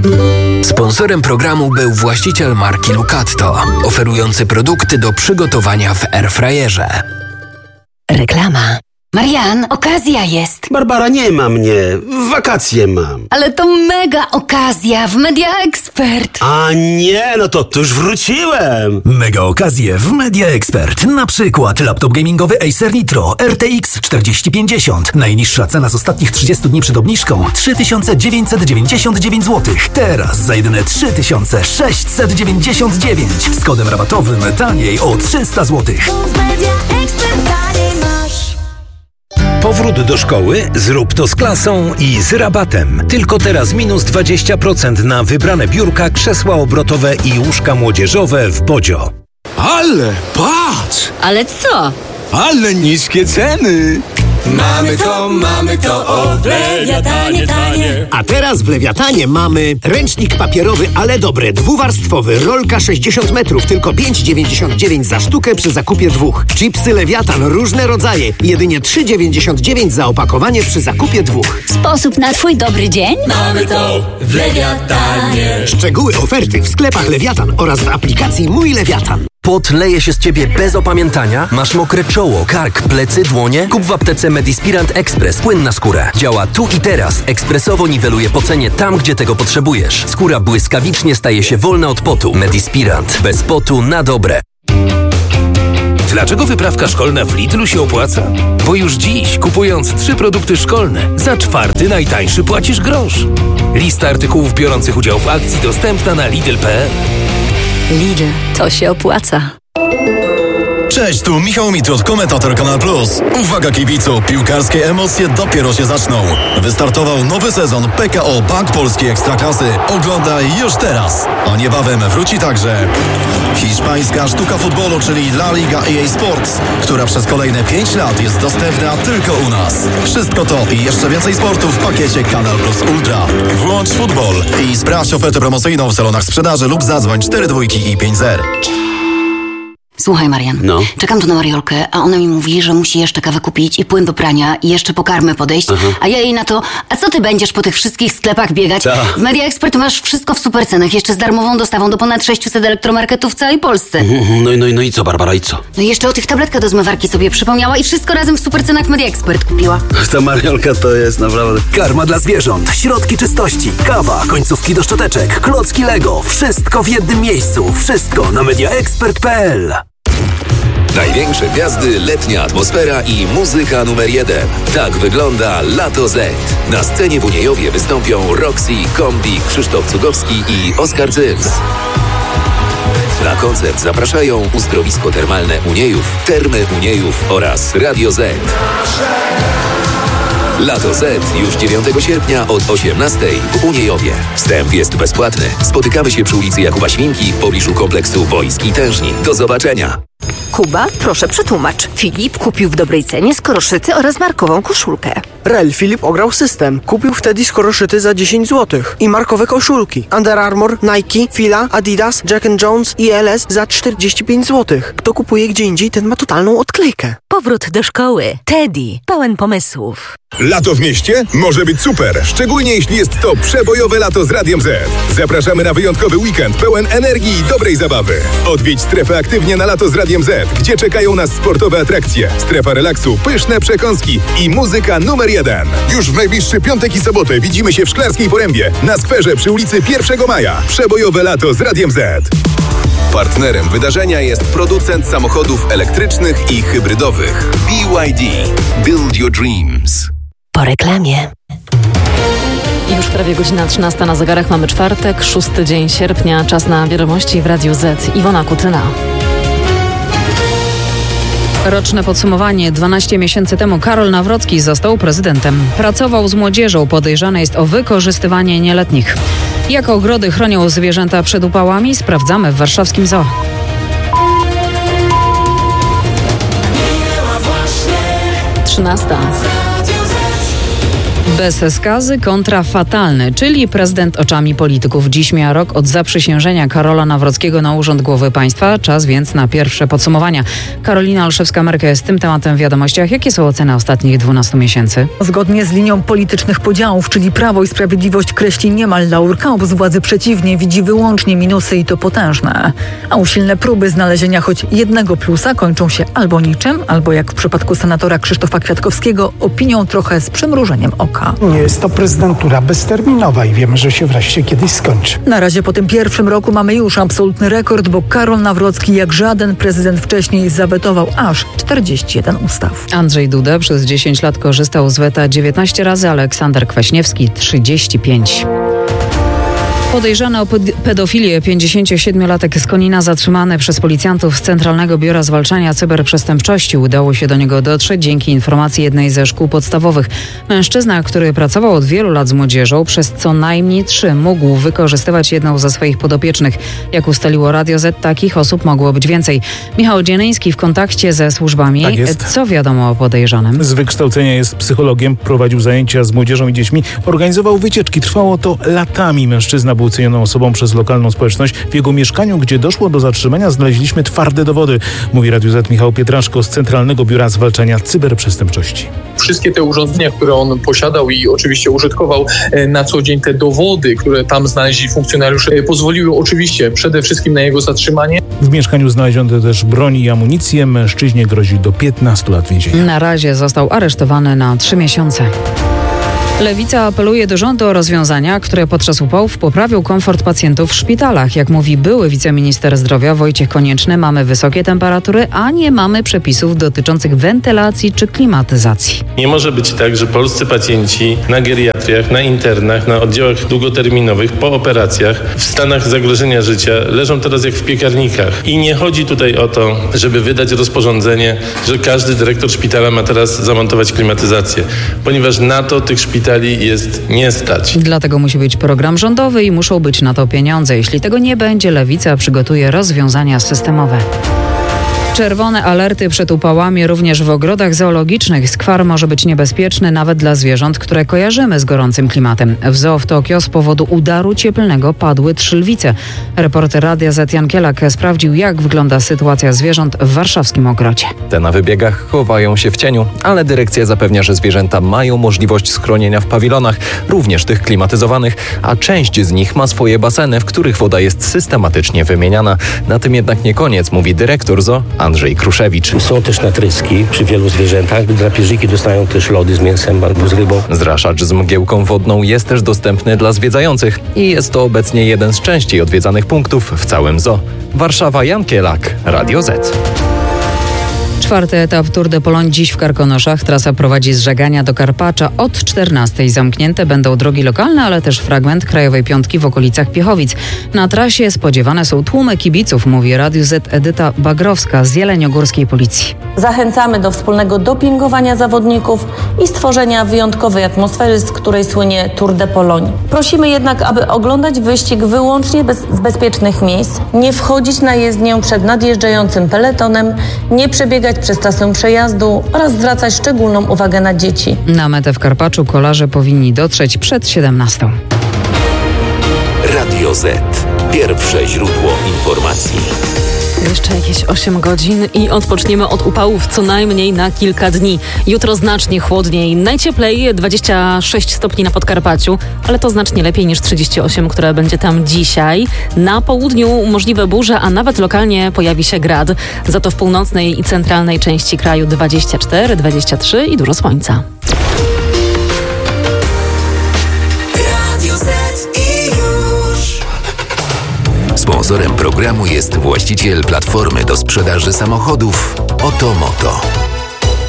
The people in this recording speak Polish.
Sponsorem programu był właściciel marki Lucatto, oferujący produkty do przygotowania w airfryerze. Reklama. Marian, okazja jest. Barbara, nie ma mnie. Wakacje mam. Ale to mega okazja w Media Expert. A nie, no to już wróciłem. Mega okazje w Media Expert. Na przykład laptop gamingowy Acer Nitro RTX 4050. Najniższa cena z ostatnich 30 dni przed obniżką 3999 zł. Teraz za jedyne 3699. Z kodem rabatowym taniej o 300 zł. Powrót do szkoły? Zrób to z klasą i z rabatem. Tylko teraz minus 20% na wybrane biurka, krzesła obrotowe i łóżka młodzieżowe w Bodzio. Ale patrz! Ale co? Ale niskie ceny! Mamy to, o Lewiatanie, tanie. A teraz w Lewiatanie mamy ręcznik papierowy, ale dobry, dwuwarstwowy, rolka 60 metrów, tylko 5,99 za sztukę przy zakupie 2. Chipsy Lewiatan, różne rodzaje, jedynie 3,99 za opakowanie przy zakupie 2. Sposób na twój dobry dzień? Mamy to w Lewiatanie. Szczegóły oferty w sklepach Lewiatan oraz w aplikacji Mój Lewiatan. Pot leje się z ciebie bez opamiętania? Masz mokre czoło, kark, plecy, dłonie? Kup w aptece Medispirant Express płyn na skórę. Działa tu i teraz. Ekspresowo niweluje pocenie tam, gdzie tego potrzebujesz. Skóra błyskawicznie staje się wolna od potu. Medispirant. Bez potu na dobre. Dlaczego wyprawka szkolna w Lidlu się opłaca? Bo już dziś, kupując 3 produkty szkolne, za 4 najtańszy płacisz grosz. Lista artykułów biorących udział w akcji dostępna na Lidl.pl. Lidl, to się opłaca. Cześć, tu Michał Mitrot, komentator Kanal Plus. Uwaga kibicu, piłkarskie emocje dopiero się zaczną. Wystartował nowy sezon PKO Bank Polskiej Ekstraklasy. Oglądaj już teraz. A niebawem wróci także hiszpańska sztuka futbolu, czyli La Liga EA Sports, która przez kolejne 5 lat jest dostępna tylko u nas. Wszystko to i jeszcze więcej sportu w pakiecie Kanal Plus Ultra. Włącz futbol i sprawdź ofertę promocyjną w salonach sprzedaży lub zadzwoń 42 i 50. Słuchaj, Marian, czekam tu na Mariolkę, a ona mi mówi, że musi jeszcze kawę kupić i płyn do prania i jeszcze po karmę podejść, a ja jej na to, a co ty będziesz po tych wszystkich sklepach biegać? W Media Expert masz wszystko w super cenach, jeszcze z darmową dostawą do ponad 600 elektromarketów w całej Polsce. No i co, Barbara, i co? No i jeszcze o tych tabletkach do zmywarki sobie przypomniała i wszystko razem w super cenach w Media Expert kupiła. Ta Mariolka to jest naprawdę... Karma dla zwierząt, środki czystości, kawa, końcówki do szczoteczek, klocki Lego. Wszystko w jednym miejscu. Wszystko na mediaexpert.pl. Największe gwiazdy, letnia atmosfera i muzyka numer 1. Tak wygląda Lato Z. Na scenie w Uniejowie wystąpią Roxy, Kombi, Krzysztof Cugowski i Oskar Cyms. Na koncert zapraszają Uzdrowisko Termalne Uniejów, Termy Uniejów oraz Radio Z. Lato Z już 9 sierpnia od 18 w Uniejowie. Wstęp jest bezpłatny. Spotykamy się przy ulicy Jakuba Świnki w pobliżu kompleksu boisk i tężni. Do zobaczenia. Kuba, proszę przetłumacz. Filip kupił w dobrej cenie skoroszyty oraz markową koszulkę. Rel Filip ograł system. Kupił wtedy skoroszyty za 10 zł. I markowe koszulki. Under Armour, Nike, Fila, Adidas, Jack & Jones i LS za 45 zł. Kto kupuje gdzie indziej, ten ma totalną odklejkę. Powrót do szkoły. Teddy. Pełen pomysłów. Lato w mieście może być super, szczególnie jeśli jest to przebojowe lato z Radiem Z. Zapraszamy na wyjątkowy weekend pełen energii i dobrej zabawy. Odwiedź strefę aktywnie na lato z Radiem Z, gdzie czekają nas sportowe atrakcje, strefa relaksu, pyszne przekąski i muzyka numer 1. Już w najbliższy piątek i sobotę widzimy się w Szklarskiej Porębie, na skwerze przy ulicy 1 Maja. Przebojowe lato z Radiem Z. Partnerem wydarzenia jest producent samochodów elektrycznych i hybrydowych BYD. Build your dreams. Po reklamie. Już prawie godzina 13 na zegarach, mamy czwartek, 6 dzień sierpnia, czas na wiadomości w Radiu Z. Iwona Kutyna. Roczne podsumowanie. 12 miesięcy temu Karol Nawrocki został prezydentem. Pracował z młodzieżą, podejrzany jest o wykorzystywanie nieletnich. Jak ogrody chronią zwierzęta przed upałami? Sprawdzamy w warszawskim zoo. Bez skazy kontra fatalny, czyli prezydent oczami polityków. Dziś mija rok od zaprzysiężenia Karola Nawrockiego na urząd głowy państwa. Czas więc na pierwsze podsumowania. Karolina Olszewska-Merkel jest tym tematem w Wiadomościach. Jakie są oceny ostatnich 12 miesięcy? Zgodnie z linią politycznych podziałów, czyli Prawo i Sprawiedliwość kreśli niemal laurka, obóz władzy przeciwnie, widzi wyłącznie minusy i to potężne. A usilne próby znalezienia choć jednego plusa kończą się albo niczym, albo jak w przypadku senatora Krzysztofa Kwiatkowskiego, opinią trochę z przymrużeniem oka. Nie jest to prezydentura bezterminowa i wiemy, że się wreszcie kiedyś skończy. Na razie po tym pierwszym roku mamy już absolutny rekord, bo Karol Nawrocki jak żaden prezydent wcześniej zawetował aż 41 ustaw. Andrzej Duda przez 10 lat korzystał z weta 19 razy, Aleksander Kwaśniewski 35. Podejrzany o pedofilię 57-latek z Konina zatrzymany przez policjantów z Centralnego Biura Zwalczania Cyberprzestępczości. Udało się do niego dotrzeć dzięki informacji jednej ze szkół podstawowych. Mężczyzna, który pracował od wielu lat z młodzieżą, przez co najmniej 3 mógł wykorzystywać jedną ze swoich podopiecznych. Jak ustaliło Radio Z, takich osób mogło być więcej. Michał Dzieniński w kontakcie ze służbami. Tak jest. Co wiadomo o podejrzanym? Z wykształcenia jest psychologiem, prowadził zajęcia z młodzieżą i dziećmi, organizował wycieczki. Trwało to latami. Mężczyzna był cenioną osobą przez lokalną społeczność. W jego mieszkaniu, gdzie doszło do zatrzymania, znaleźliśmy twarde dowody, mówi Radiu Z Michał Pietraszko z Centralnego Biura Zwalczania Cyberprzestępczości. Wszystkie te urządzenia, które on posiadał i oczywiście użytkował na co dzień, te dowody, które tam znaleźli funkcjonariusze, pozwoliły oczywiście przede wszystkim na jego zatrzymanie. W mieszkaniu znaleziono też broń i amunicję. Mężczyźnie grozi do 15 lat więzienia. Na razie został aresztowany na 3 miesiące. Lewica apeluje do rządu o rozwiązania, które podczas upałów poprawią komfort pacjentów w szpitalach. Jak mówi były wiceminister zdrowia Wojciech Konieczny, mamy wysokie temperatury, a nie mamy przepisów dotyczących wentylacji czy klimatyzacji. Nie może być tak, że polscy pacjenci na geriatriach, na internach, na oddziałach długoterminowych, po operacjach, w stanach zagrożenia życia leżą teraz jak w piekarnikach. I nie chodzi tutaj o to, żeby wydać rozporządzenie, że każdy dyrektor szpitala ma teraz zamontować klimatyzację, ponieważ na to tych szpitali jest nie stać. Dlatego musi być program rządowy i muszą być na to pieniądze. Jeśli tego nie będzie, Lewica przygotuje rozwiązania systemowe. Czerwone alerty przed upałami również w ogrodach zoologicznych. Skwar może być niebezpieczny nawet dla zwierząt, które kojarzymy z gorącym klimatem. W zoo w Tokio z powodu udaru cieplnego padły 3 lwice. Reporter Radia Z Jan Kielak sprawdził, jak wygląda sytuacja zwierząt w warszawskim ogrodzie. Te na wybiegach chowają się w cieniu, ale dyrekcja zapewnia, że zwierzęta mają możliwość schronienia w pawilonach, również tych klimatyzowanych, a część z nich ma swoje baseny, w których woda jest systematycznie wymieniana. Na tym jednak nie koniec, mówi dyrektor zoo Andrzej Kruszewicz. Są też natryski przy wielu zwierzętach. Drapieżniki dostają też lody z mięsem albo z rybą. Zraszacz z mgiełką wodną jest też dostępny dla zwiedzających i jest to obecnie jeden z częściej odwiedzanych punktów w całym zoo. Warszawa, Jan Kielak, Radio Z. 4. etap Tour de Pologne dziś w Karkonoszach. Trasa prowadzi z Żegania do Karpacza. Od 14:00 zamknięte będą drogi lokalne, ale też fragment Krajowej Piątki w okolicach Piechowic. Na trasie spodziewane są tłumy kibiców, mówi Radiu Z Edyta Bagrowska z Jeleniogórskiej Policji. Zachęcamy do wspólnego dopingowania zawodników i stworzenia wyjątkowej atmosfery, z której słynie Tour de Pologne. Prosimy jednak, aby oglądać wyścig wyłącznie z bezpiecznych miejsc, nie wchodzić na jezdnię przed nadjeżdżającym peletonem, nie przebiegać przez trasę przejazdu oraz zwracać szczególną uwagę na dzieci. Na metę w Karpaczu kolarze powinni dotrzeć przed 17:00. Radio Z. Pierwsze źródło informacji. Jeszcze jakieś 8 godzin i odpoczniemy od upałów co najmniej na kilka dni. Jutro znacznie chłodniej. Najcieplej 26 stopni na Podkarpaciu, ale to znacznie lepiej niż 38, które będzie tam dzisiaj. Na południu możliwe burze, a nawet lokalnie pojawi się grad. Za to w północnej i centralnej części kraju 24, 23 i dużo słońca. Sponsorem programu jest właściciel platformy do sprzedaży samochodów Otomoto.